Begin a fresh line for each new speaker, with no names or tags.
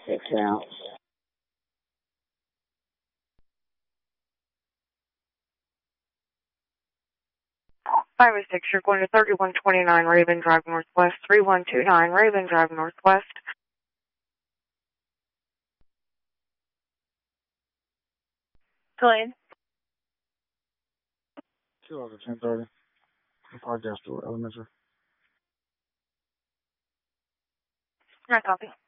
6 out.
506, you're going to 3129 Raven Drive Northwest, 3129 Raven Drive Northwest. Glenn.
2 out of 1030. Park Gas Elementary.
I copy.